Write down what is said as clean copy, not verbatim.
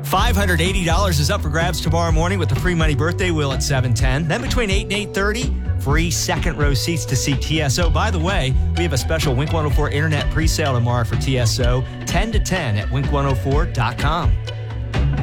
$580 is up for grabs tomorrow morning with the free money birthday wheel at 7:10. Then between 8 and 8:30, free second row seats to see TSO. By the way, we have a special Wink 104 internet presale tomorrow for TSO, 10 to 10 at wink104.com.